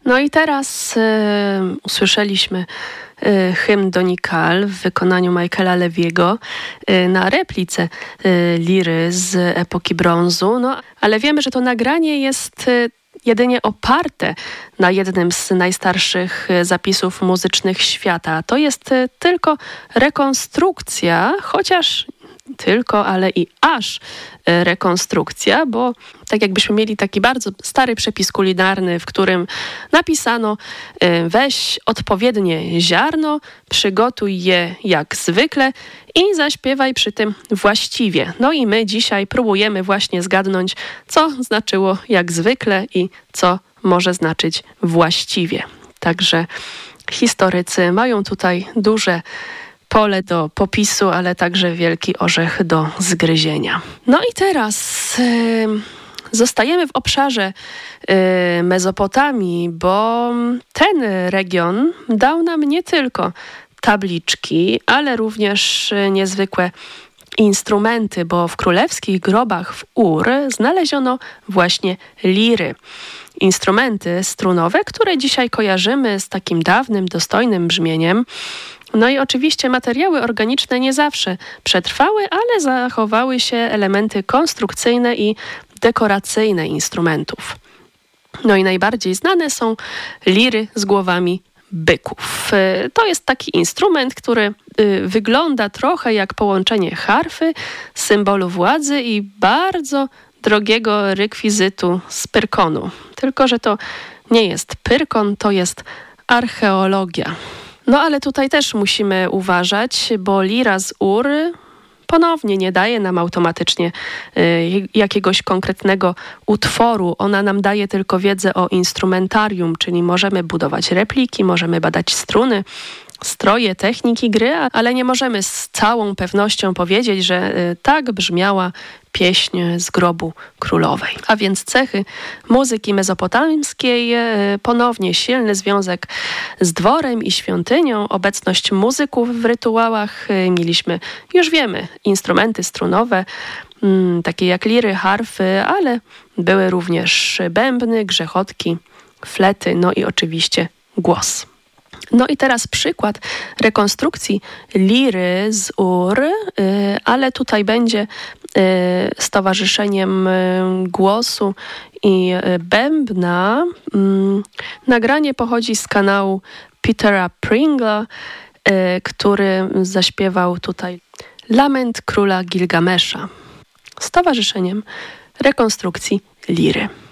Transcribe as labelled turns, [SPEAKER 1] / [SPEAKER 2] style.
[SPEAKER 1] No i teraz usłyszeliśmy hymn Donikal w wykonaniu Michaela Leviego na replice liry z epoki brązu, no ale wiemy, że to nagranie jest jedynie oparte na jednym z najstarszych zapisów muzycznych świata. To jest tylko rekonstrukcja, chociaż tylko, ale i aż rekonstrukcja, bo tak jakbyśmy mieli taki bardzo stary przepis kulinarny, w którym napisano: weź odpowiednie ziarno, przygotuj je jak zwykle i zaśpiewaj przy tym właściwie. No i my dzisiaj próbujemy właśnie zgadnąć, co znaczyło jak zwykle i co może znaczyć właściwie. Także historycy mają tutaj duże pole do popisu, ale także wielki orzech do zgryzienia. No i teraz zostajemy w obszarze Mezopotamii, bo ten region dał nam nie tylko tabliczki, ale również niezwykłe instrumenty, bo w królewskich grobach w Ur znaleziono właśnie liry. Instrumenty strunowe, które dzisiaj kojarzymy z takim dawnym, dostojnym brzmieniem. No i oczywiście materiały organiczne nie zawsze przetrwały, ale zachowały się elementy konstrukcyjne i dekoracyjne instrumentów. No i najbardziej znane są liry z głowami byków. To jest taki instrument, który wygląda trochę jak połączenie harfy, symbolu władzy i bardzo drogiego rekwizytu z pyrkonu. Tylko że to nie jest pyrkon, to jest archeologia. No ale tutaj też musimy uważać, bo lira z Ur ponownie nie daje nam automatycznie jakiegoś konkretnego utworu. Ona nam daje tylko wiedzę o instrumentarium, czyli możemy budować repliki, możemy badać struny, stroje, techniki gry, ale nie możemy z całą pewnością powiedzieć, że tak brzmiała pieśń z grobu królowej. A więc cechy muzyki mezopotamskiej, ponownie silny związek z dworem i świątynią, obecność muzyków w rytuałach. Mieliśmy, już wiemy, instrumenty strunowe, takie jak liry, harfy, ale były również bębny, grzechotki, flety, no i oczywiście głos. No i teraz przykład rekonstrukcji liry z Ur, ale tutaj będzie z towarzyszeniem głosu i bębna. Nagranie pochodzi z kanału Petera Pringla, który zaśpiewał tutaj Lament króla Gilgamesza z towarzyszeniem rekonstrukcji liry.